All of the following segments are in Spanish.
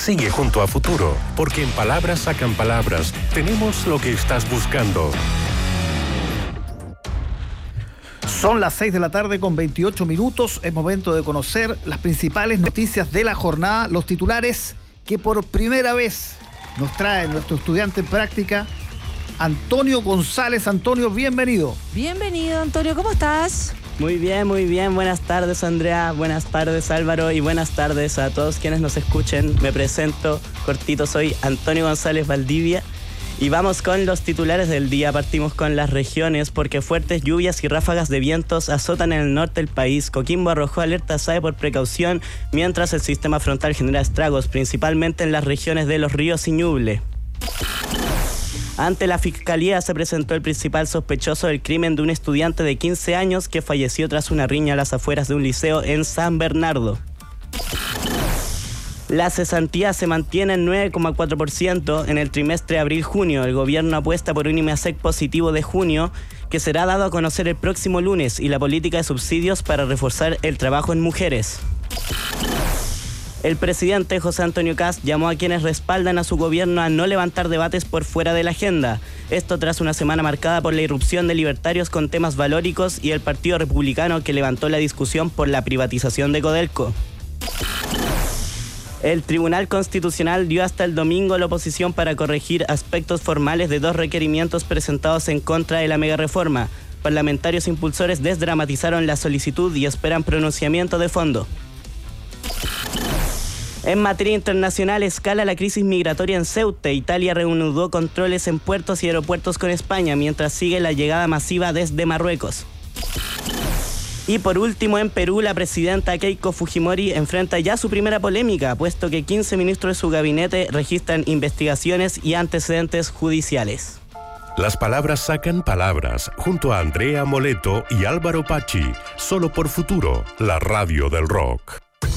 Sigue junto a Futuro, porque en Palabras Sacan Palabras tenemos lo que estás buscando. Son las 6 de la tarde con 28 minutos. Es momento de conocer las principales noticias de la jornada, los titulares que por primera vez nos trae nuestro estudiante en práctica, Antonio González. Antonio, bienvenido. Bienvenido, Antonio, ¿cómo estás? Muy bien, muy bien. Buenas tardes, Andrea. Buenas tardes, Álvaro. Y buenas tardes a todos quienes nos escuchen. Me presento cortito, soy Antonio González Valdivia. Y vamos con los titulares del día. Partimos con las regiones porque fuertes lluvias y ráfagas de vientos azotan en el norte del país. Coquimbo arrojó alerta SAE por precaución, mientras el sistema frontal genera estragos, principalmente en las regiones de Los Ríos y Ñuble. Ante la Fiscalía se presentó el principal sospechoso del crimen de un estudiante de 15 años que falleció tras una riña a las afueras de un liceo en San Bernardo. La cesantía se mantiene en 9,4% en el trimestre abril-junio. El gobierno apuesta por un IMASEC positivo de junio que será dado a conocer el próximo lunes y la política de subsidios para reforzar el trabajo en mujeres. El presidente José Antonio Kast llamó a quienes respaldan a su gobierno a no levantar debates por fuera de la agenda. Esto tras una semana marcada por la irrupción de libertarios con temas valóricos y el Partido Republicano que levantó la discusión por la privatización de Codelco. El Tribunal Constitucional dio hasta el domingo la oposición para corregir aspectos formales de 2 requerimientos presentados en contra de la megareforma. Parlamentarios impulsores desdramatizaron la solicitud y esperan pronunciamiento de fondo. En materia internacional, escala la crisis migratoria en Ceuta. Italia reanudó controles en puertos y aeropuertos con España, mientras sigue la llegada masiva desde Marruecos. Y por último, en Perú, la presidenta Keiko Fujimori enfrenta ya su primera polémica, puesto que 15 ministros de su gabinete registran investigaciones y antecedentes judiciales. Las Palabras Sacan Palabras, junto a Andrea Moleto y Álvaro Pachi, solo por Futuro, la radio del rock.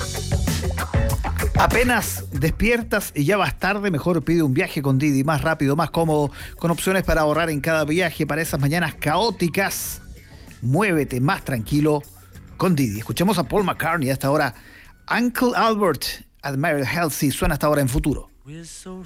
Apenas despiertas y ya vas tarde, mejor pide un viaje con Didi, más rápido, más cómodo, con opciones para ahorrar en cada viaje para esas mañanas caóticas. Muévete más tranquilo con Didi. Escuchemos a Paul McCartney hasta ahora. Uncle Albert, Admire Healthy, suena hasta ahora en Futuro.